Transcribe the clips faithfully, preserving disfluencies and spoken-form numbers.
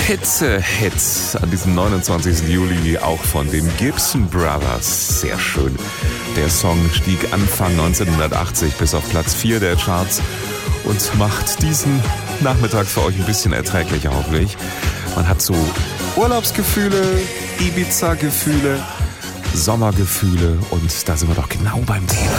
Hitze-Hit an diesem neunundzwanzigsten Juli, auch von den Gibson Brothers. Sehr schön. Der Song stieg Anfang neunzehnhundertachtzig bis auf Platz vier der Charts und macht diesen Nachmittag für euch ein bisschen erträglicher, hoffentlich. Man hat so Urlaubsgefühle, Ibiza-Gefühle, Sommergefühle und da sind wir doch genau beim Thema.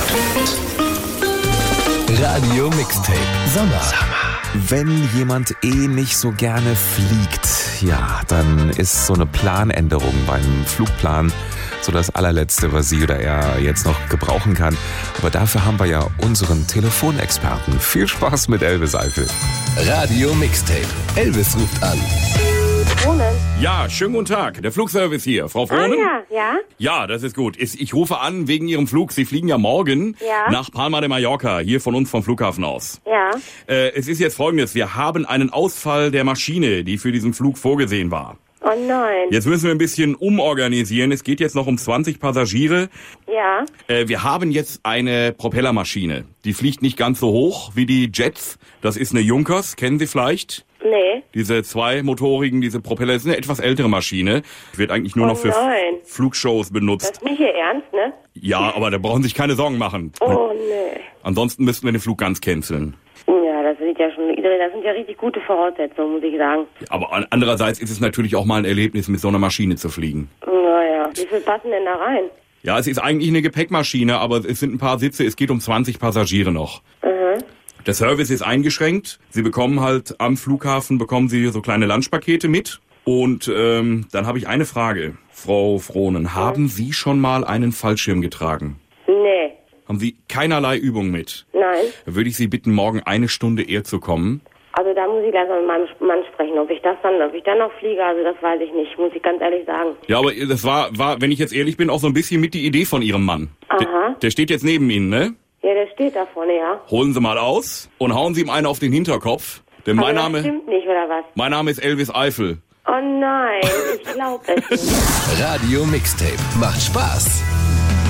Radio Mixtape Sommer. Wenn jemand eh nicht so gerne fliegt, ja, dann ist so eine Planänderung beim Flugplan so das allerletzte, was sie oder er jetzt noch gebrauchen kann. Aber dafür haben wir ja unseren Telefonexperten. Viel Spaß mit Elvis Eifel. Radio Mixtape. Elvis ruft an. Frohnen. Ja, schönen guten Tag. Der Flugservice hier. Frau Frohnen? Ah, ja, ja. Ja, das ist gut. Ich rufe an wegen Ihrem Flug. Sie fliegen ja morgen Ja. nach Palma de Mallorca, hier von uns vom Flughafen aus. Ja. Äh, es ist jetzt Folgendes. Wir haben einen Ausfall der Maschine, die für diesen Flug vorgesehen war. Oh nein. Jetzt müssen wir ein bisschen umorganisieren. Es geht jetzt noch um zwanzig Passagiere. Ja. Äh, wir haben jetzt eine Propellermaschine. Die fliegt nicht ganz so hoch wie die Jets. Das ist eine Junkers, kennen Sie vielleicht? Nee. Diese zweimotorigen, diese Propeller, das ist eine etwas ältere Maschine. Wird eigentlich nur Oh noch für nein. F- Flugshows Das benutzt. ist nicht Ihr Ernst, ne? Ja, aber da brauchen Sie sich keine Sorgen machen. Oh nee. Ansonsten müssten wir den Flug ganz canceln. Ja, das sind ja schon, das sind ja richtig gute Voraussetzungen, muss ich sagen. Aber an- andererseits ist es natürlich auch mal ein Erlebnis, mit so einer Maschine zu fliegen. Naja, wie viel passen denn da rein? Ja, es ist eigentlich eine Gepäckmaschine, aber es sind ein paar Sitze, es geht um zwanzig Passagiere noch. Mhm. Der Service ist eingeschränkt. Sie bekommen halt am Flughafen, bekommen Sie so kleine Lunchpakete mit. Und ähm, dann habe ich eine Frage, Frau Frohnen. Haben Sie schon mal einen Fallschirm getragen? Nee. Haben Sie keinerlei Übung mit? Nein. Dann würde ich Sie bitten, morgen eine Stunde eher zu kommen. Also da muss ich gleich mal mit meinem Mann sprechen, ob ich das dann, ob ich dann noch fliege, also das weiß ich nicht, muss ich ganz ehrlich sagen. Ja, aber das war, war, wenn ich jetzt ehrlich bin, auch so ein bisschen mit die Idee von Ihrem Mann. Aha. Der, der steht jetzt neben Ihnen, ne? Ja, der steht da vorne, ja. Holen Sie mal aus und hauen Sie ihm einen auf den Hinterkopf. Denn mein Aber das Name, stimmt nicht, oder was? mein Name ist Elvis Eifel. Oh nein, ich glaub es nicht. Radio Mixtape. Macht Spaß.